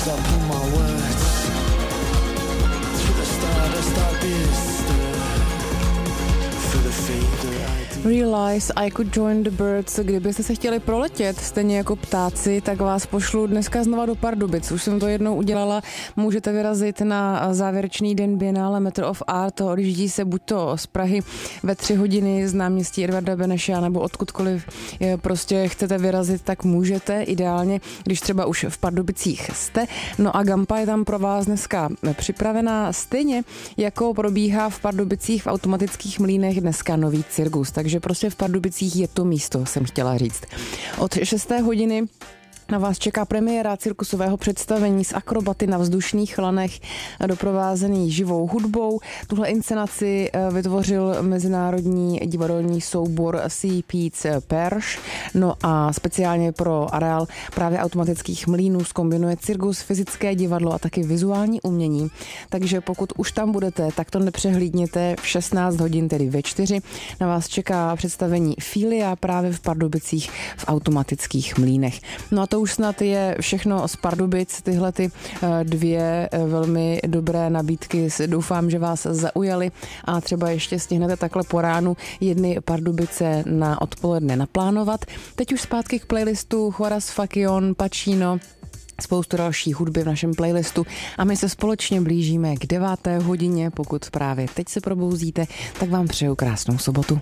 Realize I could join the birds. Kdybyste se chtěli proletět, stejně jako ptáci, tak vás pošlu dneska znova do Pardubic. Už jsem to jednou udělala. Můžete vyrazit na závěrečný den Biennále Matter of Art. Odjíždí se buď to z Prahy ve 3 hodiny z náměstí Edvarda Beneša, nebo odkudkoliv prostě chcete vyrazit, tak můžete. Ideálně, když třeba už v Pardubicích jste. No a Gampa je tam pro vás dneska připravená. Stejně jako probíhá v Pardubicích v automatických mlýnech dneska nový cirkus. Takže prostě v Pardubicích je to místo, jsem chtěla říct. Od 6. hodiny na vás čeká premiéra cirkusového představení s akrobaty na vzdušných lanech doprovázený živou hudbou. Tuhle inscenaci vytvořil mezinárodní divadelní soubor Sea Pete's Perš. No a speciálně pro areál právě automatických mlýnů zkombinuje cirkus, fyzické divadlo a taky vizuální umění. Takže pokud už tam budete, tak to nepřehlídněte. V 16 hodin, tedy ve 4, na vás čeká představení Filia právě v Pardubicích v automatických mlýnech. No a to už snad je všechno z Pardubic, tyhle ty 2 velmi dobré nabídky. Doufám, že vás zaujaly a třeba ještě stihnete takhle po ránu jedny Pardubice na odpoledne naplánovat. Teď už zpátky k playlistu Horace Fakion, Pacino, spoustu další hudby v našem playlistu a my se společně blížíme k 9. hodině. Pokud právě teď se probouzíte, tak vám přeju krásnou sobotu.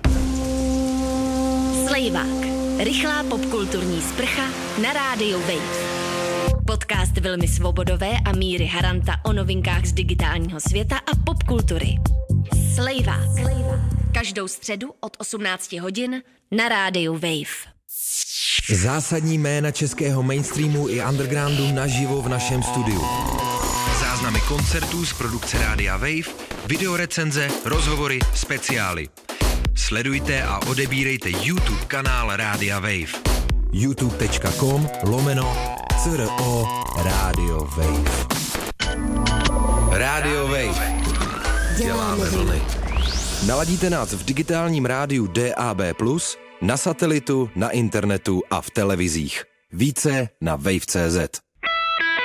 Slejvák. Rychlá popkulturní sprcha na rádiu Wave. Podcast Vilmy Svobodové a Míry Haranta o novinkách z digitálního světa a popkultury. Slejvák. Každou středu od 18 hodin na rádiu Wave. Zásadní jména českého mainstreamu i undergroundu naživo v našem studiu. Záznamy koncertů z produkce Rádia Wave, videorecenze, rozhovory, speciály. Sledujte a odebírejte YouTube kanál Rádia Wave. youtube.com/CRO Radio Wave. Radio Wave. Děláme vlny. Naladíte nás v digitálním rádiu DAB+, na satelitu, na internetu a v televizích. Více na wave.cz.